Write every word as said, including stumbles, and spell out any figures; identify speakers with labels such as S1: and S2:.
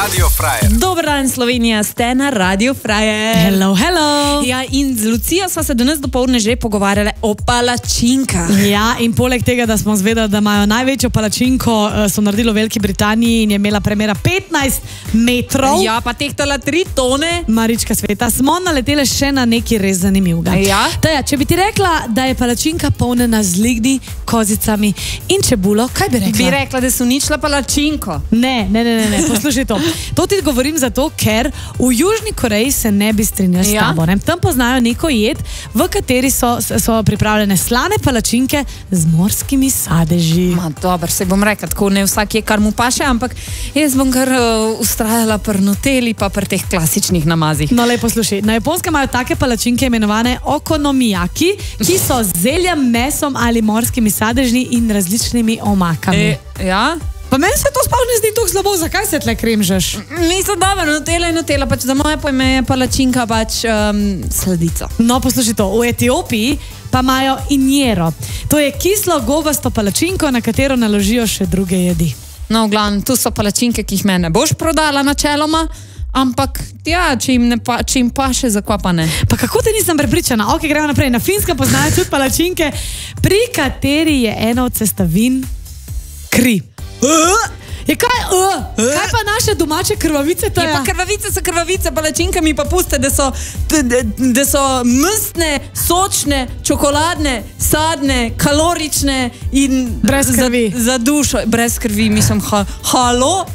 S1: Radio Frajer.
S2: Dober dan, Slovenija, ste na Radio Frajer.
S3: Hello, hello.
S2: Ja, in z Lucijo sva se danes dopoldne že pogovarjali o palačinkah.
S3: Ja, in poleg tega, da smo zvedeli, da imajo največjo palačinko, so naredili v Veliki Britaniji in je imela premera petnajst metrov.
S2: Ja, pa tehtala tri tone.
S3: Marička sveta, smo naleteli še na nekaj res zanimivega.
S2: Ja.
S3: Taja, če bi ti rekla, da je palačinka polnjena z ligdi, kozicami in čebulo, kaj bi rekla?
S2: Bi rekla, da so uničila palačinko.
S3: Ne, ne, ne, ne, ne. Poslušaj to. To ti govorim zato, ker v Južni Koreji se ne bi strinjali s
S2: Ja.
S3: tabo. Ne? Tam poznajo neko jed, v kateri so, so pripravljene slane palačinke z morskimi sadeži.
S2: Ma, dober, se bom rekla, tako ne vsak je, kar mu paše, ampak jaz bom kar uh, ustrajala pri nuteli pa pri teh klasičnih namazih.
S3: No, lepo slušaj. Na Japonskem imajo take palačinke imenovane okonomiyaki, ki so z zeljem, mesom ali morskimi sadežni in različnimi omakami.
S2: E, ja?
S3: Pa meni se to sploh ne zdi tako slabo, zakaj se tle kremžeš?
S2: Mislim, dobro, nutela in nutela, pač za moje pojme je palačinka pač um, sladica.
S3: No, poslušaj to. V Etiopiji pa imajo injero. To je kislo gobasto palačinko, na katero naložijo še druge jedi.
S2: No, v glavnem, tu so palačinke, ki jih me ne boš prodala načeloma, ampak ja, če jim, ne pa, če jim paše, zakva pa ne.
S3: Pa kako te nisem prepričana? Ok, gremo naprej. Na Finskem poznajo tudi palačinke, pri kateri je ena od sestavin kri. Je kaj? Uh, kaj pa naše domače krvavice? To
S2: Je
S3: je
S2: pa krvavice so krvavice, palačinka mi pa puste, da so, da, da so mstne, sočne, čokoladne, sadne, kalorične in
S3: Brez krvi.
S2: Za, za dušo, brez krvi, mislim, ha, halo?